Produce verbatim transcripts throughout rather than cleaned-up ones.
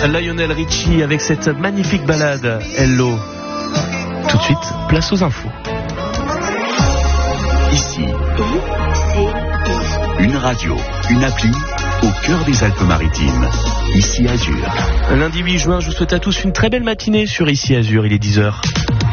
Lionel Richie avec cette magnifique ballade Hello. Tout de suite, place aux infos. Ici, une radio, une appli au cœur des Alpes-Maritimes. Ici Azur. Lundi huit juin, je vous souhaite à tous une très belle matinée sur Ici Azur, il est dix heures.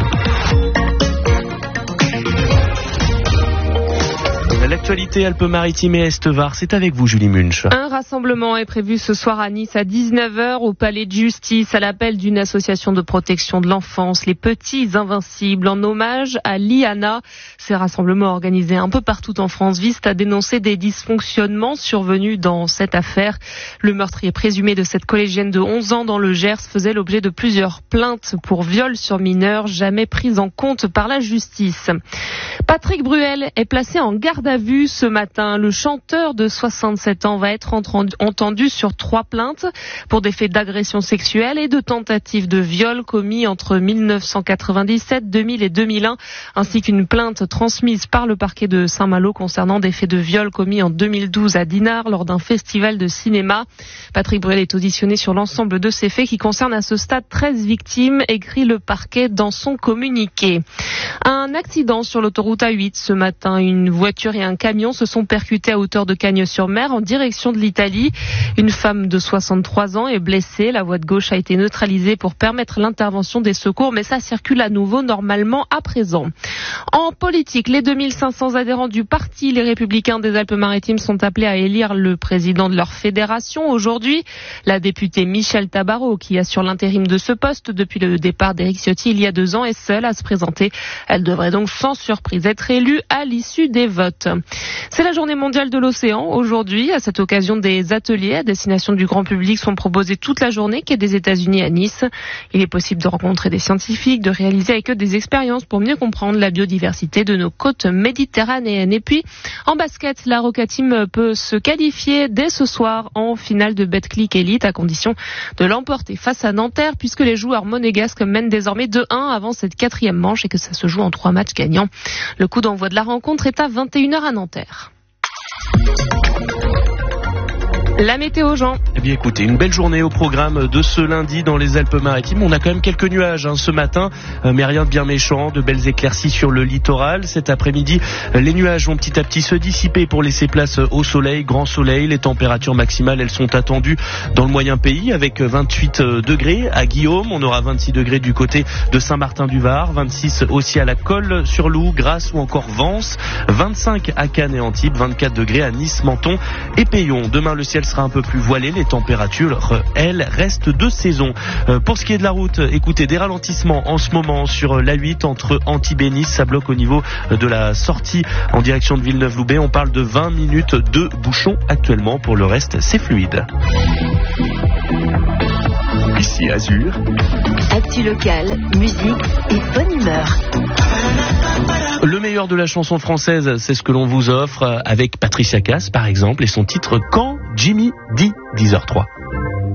L'actualité Alpes-Maritimes et Est-Var, c'est avec vous Julie Munch. Un rassemblement est prévu ce soir à Nice à dix-neuf heures au Palais de Justice à l'appel d'une association de protection de l'enfance, les Petits Invincibles, en hommage à Liana. Ces rassemblements organisés un peu partout en France visent à dénoncer des dysfonctionnements survenus dans cette affaire. Le meurtrier présumé de cette collégienne de onze ans dans le Gers faisait l'objet de plusieurs plaintes pour viol sur mineurs, jamais prises en compte par la justice. Patrick Bruel est placé en garde à vue ce matin. Le chanteur de soixante-sept ans va être entendu sur trois plaintes pour des faits d'agression sexuelle et de tentative de viol commis entre mille neuf cent quatre-vingt-dix-sept, deux mille et deux mille un, ainsi qu'une plainte transmise par le parquet de Saint-Malo concernant des faits de viol commis en deux mille douze à Dinard lors d'un festival de cinéma. Patrick Bruel est auditionné sur l'ensemble de ces faits qui concernent à ce stade treize victimes, écrit le parquet dans son communiqué. Un accident sur l'autoroute A huit ce matin. Une voiture et un camion se sont percutés à hauteur de Cagnes-sur-Mer en direction de l'Italie. Une femme de soixante-trois ans est blessée. La voie de gauche a été neutralisée pour permettre l'intervention des secours, mais ça circule à nouveau normalement à présent. En politique, les deux mille cinq cents adhérents du parti Les Républicains des Alpes-Maritimes sont appelés à élire le président de leur fédération. Aujourd'hui, la députée Michèle Tabarot, qui assure l'intérim de ce poste depuis le départ d'Éric Ciotti il y a deux ans, est seule à se présenter. Elle devrait donc sans surprise être élue à l'issue des votes. C'est la journée mondiale de l'océan aujourd'hui. À cette occasion, des ateliers à destination du grand public sont proposés toute la journée quai des États-Unis à Nice. Il est possible de rencontrer des scientifiques, de réaliser avec eux des expériences pour mieux comprendre la biodiversité de nos côtes méditerranéennes. Et puis, en basket, la Roca Team peut se qualifier dès ce soir en finale de Betclic Elite à condition de l'emporter face à Nanterre puisque les joueurs monégasques mènent désormais deux un avant cette quatrième manche et que ça se joue en trois matchs gagnants. Le coup d'envoi de la rencontre est à vingt et une heures à Nanterre. La météo, Jean. Eh bien écoutez, une belle journée au programme de ce lundi dans les Alpes-Maritimes. On a quand même quelques nuages hein, ce matin, euh, mais rien de bien méchant, de belles éclaircies sur le littoral. Cet après-midi, les nuages vont petit à petit se dissiper pour laisser place au soleil, grand soleil. Les températures maximales, elles sont attendues dans le moyen pays avec vingt-huit degrés à Guillaume. On aura vingt-six degrés du côté de Saint-Martin-du-Var, vingt-six aussi à la Colle-sur-Loup, Grasse ou encore Vence, vingt-cinq à Cannes et Antibes, vingt-quatre degrés à Nice, Menton et Peillon. Demain, le ciel sera un peu plus voilé, les températures, elles, restent de saison. Euh, pour ce qui est de la route, écoutez, des ralentissements en ce moment sur l'A huit entre Antibes et Nice, ça bloque au niveau de la sortie en direction de Villeneuve-Loubet. On parle de vingt minutes de bouchons actuellement, pour le reste, c'est fluide. Ici Azur. Actu locale, musique et bonne humeur. Le meilleur de la chanson française, c'est ce que l'on vous offre avec Patricia Cass, par exemple, et son titre Quand Jimmy dit dix heures zéro trois.